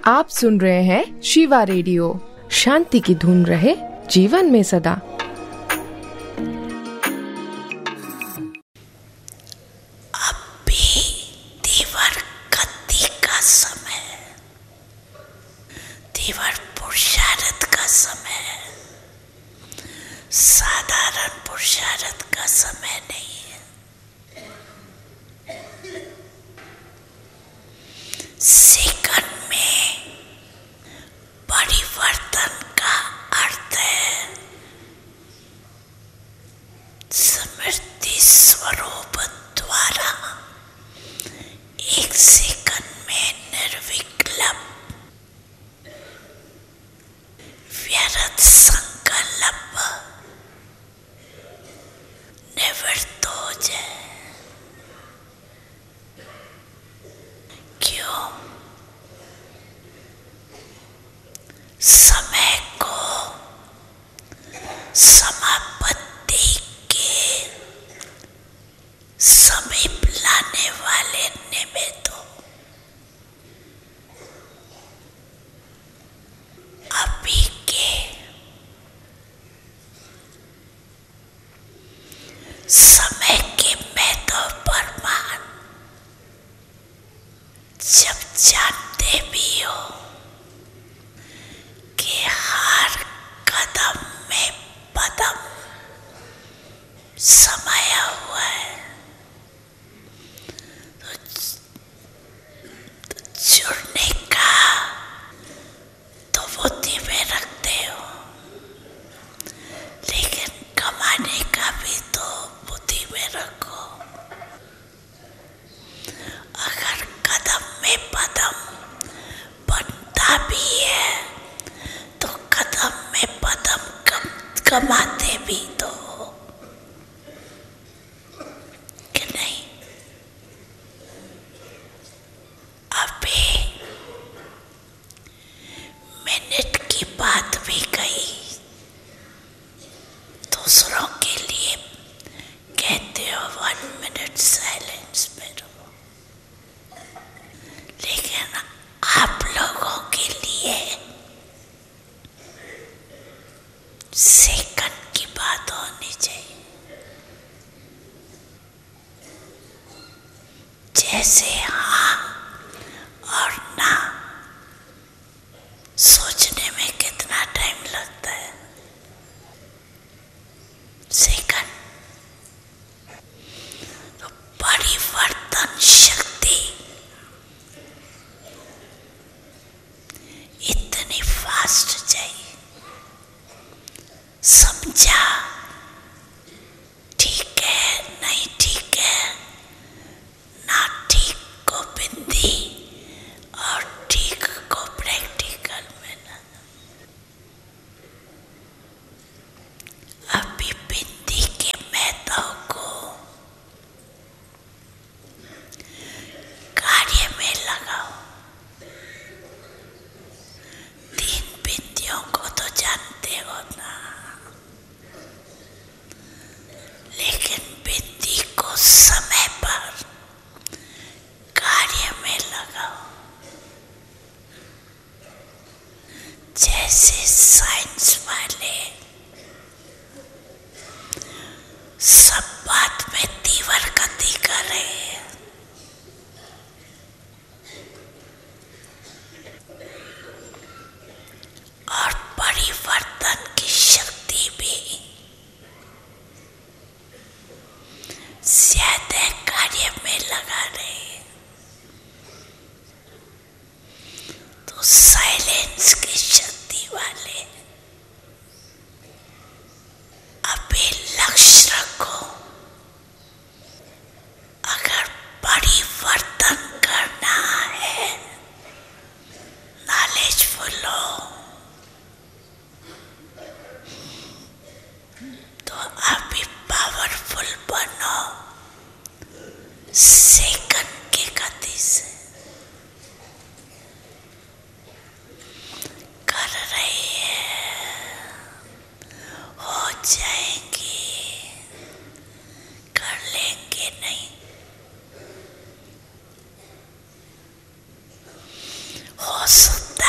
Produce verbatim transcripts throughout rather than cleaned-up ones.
आप सुन रहे हैं शिवा रेडियो। शांति की धुन रहे जीवन में सदा। अब भी देवर गति का समय, देवर पुरुषार्थ का समय, साधारण पुरुषार्थ का समय नहीं है। सेकंड में परिवर्तन का अर्थ है स्मृति स्वरूप द्वारा एक सेकंड में निर्विकल्प व्यर्थ संकल्प निवृत्त हो जाए। क्यों? समय को समापत्ति के समीप लाने वाले निमित्तों अभी के समय के महत्व पर मान जब जानते भी हो कि हर कदम में पदम समाया हुआ है, तो जुड़ने का तो बुद्धि में रखते हो, लेकिन कमाने का भी तो बुद्धि में रखो। अगर कदम में पदम बनता भी है तो कदम में पदम कम कमाते भी तो हो कि नहीं? अभी मिनट की बात भी कही, दूसरों के लिए कहते हो वन मिनट साइलेंस में रहो, लेकिन आप लोगों के लिए सेकंड की बात होनी चाहिए। जैसे हाँ और ना सोचने में कितना टाइम लगता है, सेकंड। तो परिवर्तन शक्ति इतनी फास्ट चाहिए। समझा? ठीक है, नहीं ठीक है, ना ठीक को बिंदी और ठीक को प्रैक्टिकल में ना। अभी बिंदी के महत्व को कार्य में लगाओ। तीन बिंदियों को तो जानते हो ना, लेकिन बिंदी को समय पर कार्य में लगाओ। जैसे साइंस वाले सब बात में तीव्र गति कर रहे हैं, और परिवर्तन की शक्ति भी ज्यादा कार्य में लगा रहे हैं, तो साइलेंस की शक्ति वाले अभी लक्ष्य रखो। अगर परिवर्तन करना है, नॉलेजफुल हो, तो अभी पावरफुल बनो सेकंड की गति से। कर रही है, हो जाएंगी, कर लेंगे नहीं, हो सकता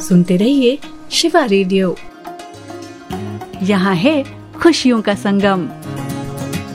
सुनते रहिए शिवा रेडियो। यहाँ है खुशियों का संगम।